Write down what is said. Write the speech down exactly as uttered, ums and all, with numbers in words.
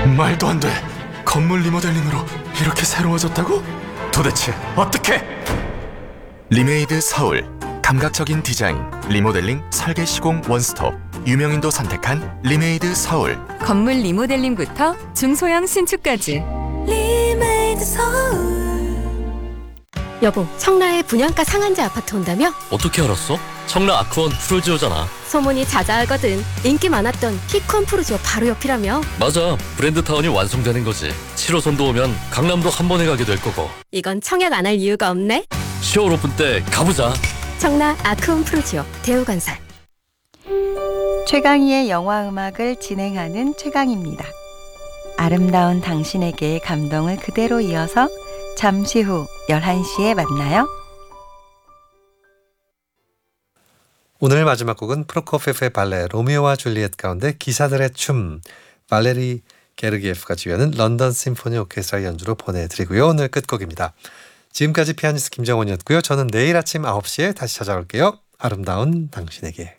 말도 안 돼. 건물 리모델링으로 이렇게 새로워졌다고? 도대체 어떻게? 리메이드 서울. 감각적인 디자인, 리모델링, 설계 시공 원스톱. 유명인도 선택한 리메이드 서울. 건물 리모델링부터 중소형 신축까지. 리메이드 서울. 여보, 청라에 분양가 상한제 아파트 온다며? 어떻게 알았어? 청라 아크원 프로지오잖아. 소문이 자자하거든. 인기 많았던 피콘 프로지오 바로 옆이라며? 맞아, 브랜드타운이 완성되는 거지. 칠 호선도 오면 강남도 한 번에 가게 될 거고. 이건 청약 안 할 이유가 없네. 시월 오픈 때 가보자. 청라 아크원 프로지오 대우건설. 최강희의 영화음악을 진행하는 최강희입니다. 아름다운 당신에게의 감동을 그대로 이어서 잠시 후 열한 시에 만나요. 오늘 마지막 곡은 프로코피예프의 발레 로미오와 줄리엣 가운데 기사들의 춤, 발레리 게르기예프가 지휘하는 런던 심포니 오케스트라 연주로 보내드리고요. 오늘 끝곡입니다. 지금까지 피아니스트 김정원이었고요. 저는 내일 아침 아홉 시에 다시 찾아올게요. 아름다운 당신에게.